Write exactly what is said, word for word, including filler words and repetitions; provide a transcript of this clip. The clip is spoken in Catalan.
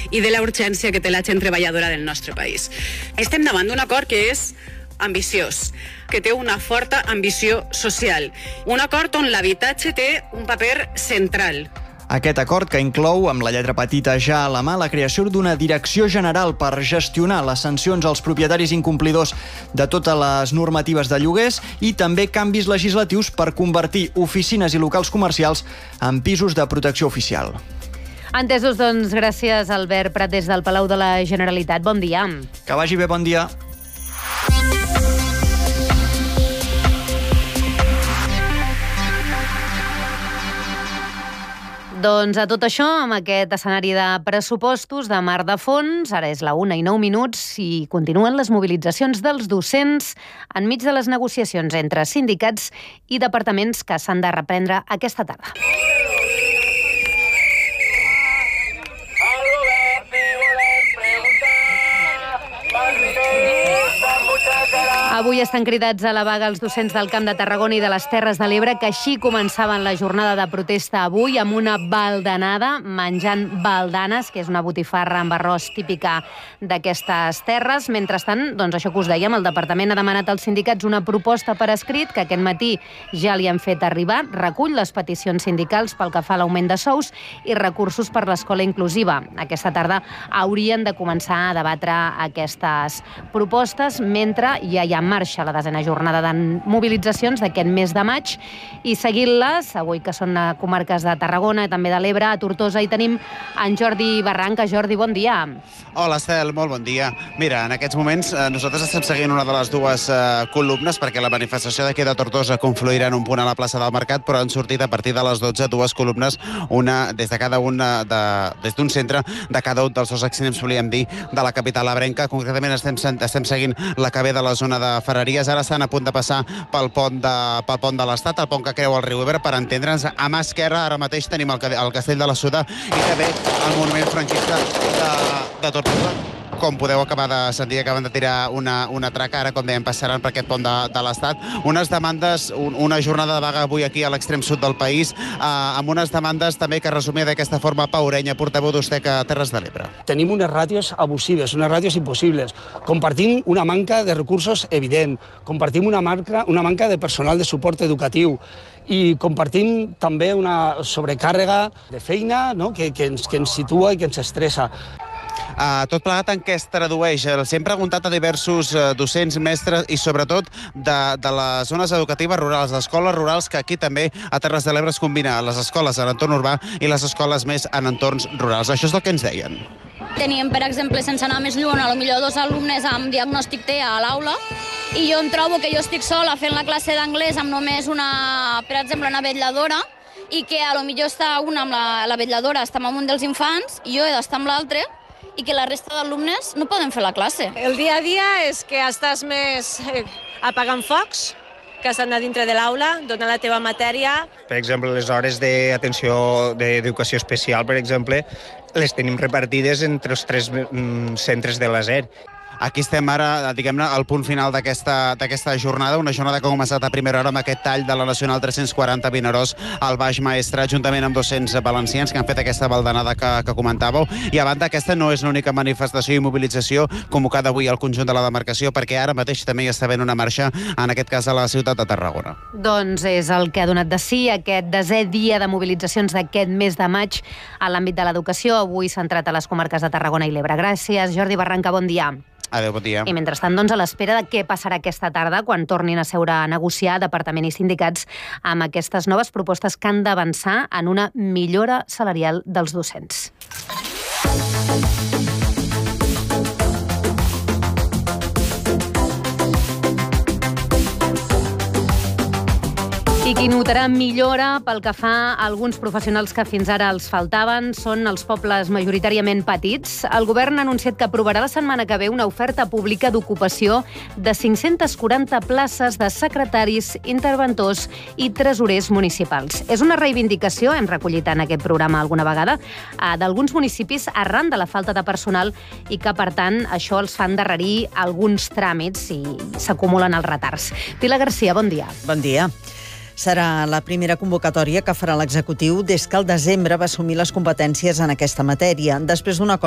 i de la urgència que té la gent treballadora del nostre país. Estem davant d'un acord que és ambiciós, que té una forta ambició social. Un acord on l'habitatge té un paper central. Aquest acord, que inclou, amb la lletra petita ja a la mà, la creació d'una direcció general per gestionar les sancions als propietaris incomplidors de totes les normatives de lloguers i també canvis legislatius per convertir oficines i locals comercials en pisos de protecció oficial. Entesos, doncs, gràcies, Albert Prat, des del Palau de la Generalitat. Bon dia. Que vagi bé, bon dia. Doncs a tot això, amb aquest escenari de pressupostos de mar de fons, ara és la una i nou minuts i continuen les mobilitzacions dels docents enmig de les negociacions entre sindicats i departaments que s'han de reprendre aquesta tarda. Avui estan cridats a la vaga els docents del Camp de Tarragona i de les Terres de l'Ebre, que així començaven la jornada de protesta avui amb una baldanada, menjant baldanes, que és una botifarra amb arròs típica d'aquestes terres. Mentrestant, doncs això que us dèiem, el departament ha demanat als sindicats una proposta per escrit que aquest matí ja li han fet arribar. Recull les peticions sindicals pel que fa a l'augment de sous i recursos per l'escola inclusiva. Aquesta tarda haurien de començar a debatre aquestes propostes, mentre ja hi ha en marxa la desena jornada de mobilitzacions d'aquest mes de maig, i seguint-les, avui que són a comarques de Tarragona i també de l'Ebre, a Tortosa, hi tenim en Jordi Barranca. Jordi, bon dia. Hola, Estel, molt bon dia. Mira, en aquests moments eh, nosaltres estem seguint una de les dues eh, columnes, perquè la manifestació d'aquí de Tortosa confluirà en un punt a la plaça del Mercat, però han sortit a partir de les dotze dues columnes, una des de cada una de, des d'un centre de cada un dels dos extrems, volíem dir, de la capital ebrenca. Concretament estem, estem seguint la que ve de la zona de Ferreries. Ara estan a punt de passar pel pont de, pel pont de l'Estat, el pont que creu el riu Ebre, per entendre'ns. A mà esquerra ara mateix tenim el, el Castell de la Suda i també el monument franquista de, de Tortosa. Com podeu acabar de sentir, acaben de tirar una, una traca, ara, com dèiem, passaran per aquest pont de, de l'Estat. Unes demandes, un, una jornada de vaga avui aquí a l'extrem sud del país, eh, amb unes demandes també que resumia d'aquesta forma Pau Orenya, portaveu d'Ustec a Terres de l'Ebre. Tenim unes ràtios abusives, unes ràtios impossibles. Compartim una manca de recursos evident, compartim una, marca, una manca de personal de suport educatiu i compartim també una sobrecàrrega de feina, no? que, que, ens, que ens situa i que ens estressa. Uh, tot plegat en què es tradueix? Els hem preguntat a diversos uh, docents, mestres i sobretot de, de les zones educatives rurals, d'escoles rurals, que aquí també a Terres de l'Ebre es combina les escoles en entorn urbà i les escoles més en entorns rurals. Això és el que ens deien. Teníem, per exemple, sense anar més lluny, a lo millor dos alumnes amb diagnòstic T E A a l'aula, i jo em trobo que jo estic sola fent la classe d'anglès amb només una, per exemple, una vetlladora, i que a lo millor està una amb la, la vetlladora, està amb un dels infants, i jo he d'estar amb l'altre, i que la resta d'alumnes no poden fer la classe. El dia a dia és que estàs més eh, apagant focs, que estan a dintre de l'aula, donant la teva matèria. Per exemple, les hores d'atenció d'educació especial, per exemple, les tenim repartides entre els tres mm, centres de l'A S E R. Aquí estem ara, diguem-ne, al punt final d'aquesta d'aquesta jornada, una jornada que ha començat a primera hora amb aquest tall de la Nacional tres-cents quaranta Vinaròs al Baix Maestrat, juntament amb docents valencians que han fet aquesta baldanada que, que comentàveu. I a banda, aquesta no és l'única manifestació i mobilització convocada avui al conjunt de la demarcació, perquè ara mateix també hi està havent una marxa, en aquest cas a la ciutat de Tarragona. Doncs és el que ha donat de si aquest desè dia de mobilitzacions d'aquest mes de maig a l'àmbit de l'educació, avui centrat a les comarques de Tarragona i l'Ebre. Gràcies, Jordi Barranca, bon dia. Adéu, bon dia. I mentrestant, doncs, a l'espera de què passarà aquesta tarda quan tornin a seure a negociar departament i sindicats amb aquestes noves propostes que han d'avançar en una millora salarial dels docents. I qui notarà millora pel que fa a alguns professionals que fins ara els faltaven són els pobles majoritàriament petits. El govern ha anunciat que aprovarà la setmana que ve una oferta pública d'ocupació de cinc-centes quaranta places de secretaris, interventors i tresorers municipals. És una reivindicació, hem recollit en aquest programa alguna vegada, d'alguns municipis arran de la falta de personal i que, per tant, això els fa endarrerir alguns tràmits i s'acumulen els retards. Pilar Garcia, bon dia. Bon dia. Serà la primera convocatòria que farà l'executiu des que al desembre va assumir les competències en aquesta matèria, després d'un acord